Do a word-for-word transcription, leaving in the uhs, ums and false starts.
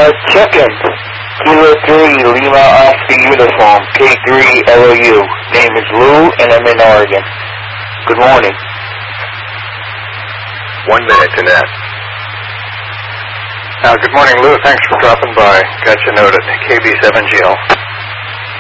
Uh, check-in. Kilo three, Lima Oscar Uniform, K three L O U. Name is Lou, and I'm in Oregon. Good morning. One minute to net. Uh, good morning, Lou. Thanks for dropping by. Got your note at K B seven G L.